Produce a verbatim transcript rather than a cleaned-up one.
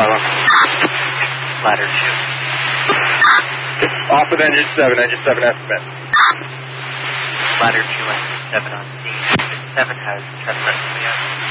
Pylon. Ladder two. Off with engine seven, engine seven estimate. Ladder two, engine seven on scene. Engine seven has chest rescue.